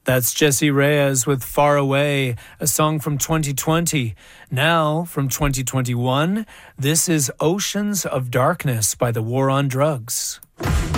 That's Jessie Reyez with Far Away, a song from 2020. Now, from 2021, this is Oceans of Darkness by The War on Drugs.